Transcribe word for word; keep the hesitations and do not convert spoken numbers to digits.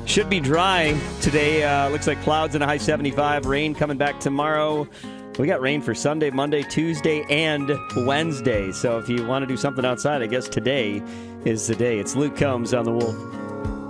Should be dry today. Uh, looks like clouds and a high seventy-five. Rain coming back tomorrow. We got rain for Sunday, Monday, Tuesday, and Wednesday. So if you want to do something outside, I guess today is the day. It's Luke Combs on the Wolf.